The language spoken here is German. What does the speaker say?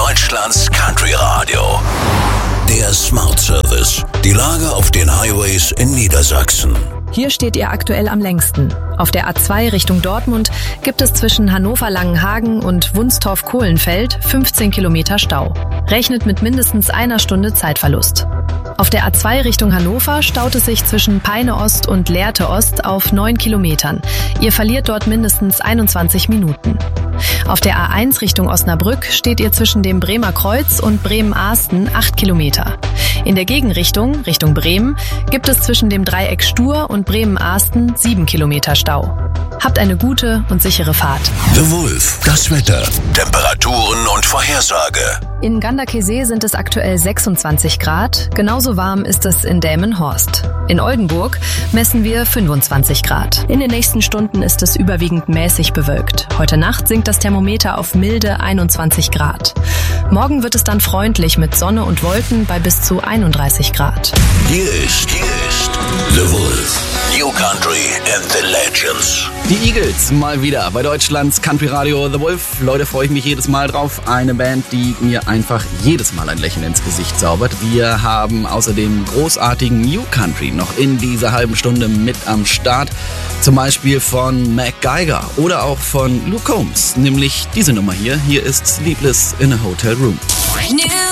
Deutschlands Country Radio. Der Smart Service. Die Lage auf den Highways in Niedersachsen. Hier steht ihr aktuell am längsten. Auf der A2 Richtung Dortmund gibt es zwischen Hannover-Langenhagen und Wunstorf-Kohlenfeld 15 Kilometer Stau. Rechnet mit mindestens einer Stunde Zeitverlust. Auf der A2 Richtung Hannover staut es sich zwischen Peine Ost und Lehrte Ost auf 9 Kilometern. Ihr verliert dort mindestens 21 Minuten. Auf der A1 Richtung Osnabrück steht ihr zwischen dem Bremer Kreuz und Bremen-Ahsten 8 Kilometer. In der Gegenrichtung, Richtung Bremen, gibt es zwischen dem Dreieck Stur und Bremen-Ahsten 7 Kilometer Stau. Habt eine gute und sichere Fahrt. The Wolf, das Wetter, Temperaturen und Vorhersage. In Ganderkesee sind es aktuell 26 Grad, genauso warm ist es in Delmenhorst. In Oldenburg messen wir 25 Grad. In den nächsten Stunden ist es überwiegend mäßig bewölkt. Heute Nacht sinkt das Thermometer auf milde 21 Grad. Morgen wird es dann freundlich mit Sonne und Wolken bei bis zu 31 Grad. Hier ist The Wolf. New Country and the Legends. Die Eagles mal wieder bei Deutschlands Country Radio The Wolf. Leute, freue ich mich jedes Mal drauf. Eine Band, die mir einfach jedes Mal ein Lächeln ins Gesicht zaubert. Wir haben außerdem großartigen New Country noch in dieser halben Stunde mit am Start. Zum Beispiel von Mac Geiger oder auch von Luke Combs. Nämlich diese Nummer hier. Hier ist Sleepless in a Hotel Room. New